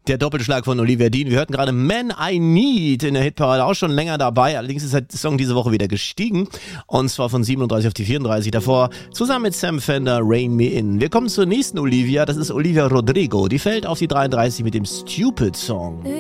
Der Doppelschlag von Olivia Dean. Wir hörten gerade Man I Need in der Hitparade, auch schon länger dabei. Allerdings ist der Song diese Woche wieder gestiegen. Und zwar von 37 auf die 34. Davor zusammen mit Sam Fender, Rain Me In. Wir kommen zur nächsten Olivia. Das ist Olivia Rodrigo. Die fällt auf die 33 mit dem Stupid Song.